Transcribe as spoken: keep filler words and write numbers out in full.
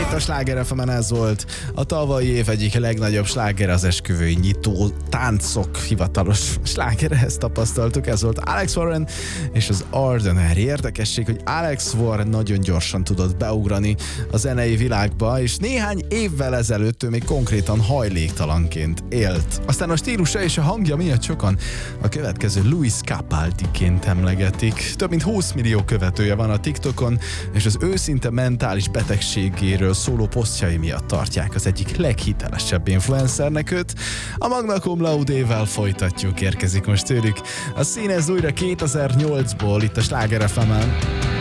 itt a Sláger ef emen, ez volt a tavalyi év egyik legnagyobb sláger, az esküvői nyitó táncok hivatalos slágere, ezt tapasztaltuk, ez volt Alex Warren és az Ordinary. Érdekesség, hogy Alex Warren nagyon gyorsan tudott beugrani a zenei világba, és néhány évvel ezelőtt ő még konkrétan hajléktalanként élt. Aztán a stílusa és a hangja miatt sokan a következő Luis Capaldiként emlegetik. Több mint húsz millió követője van a TikTokon, és az őszinte mentális betegségéről szóló posztjai miatt tartják az egyik leghitelesebb influencernek őt. A Magna Cum Laude-vel folytatjuk, érkezik most tőlük a Színezd újra kétezer-nyolcból itt a Sláger ef emen.